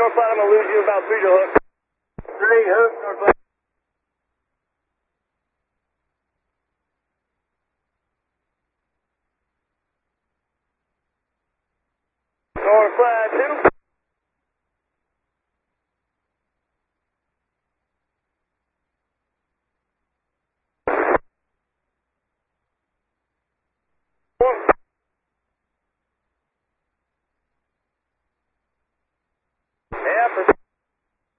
North Clyde, I'm going to lose you about 3 to hook. 3 hook, North Clyde. North Clyde 2.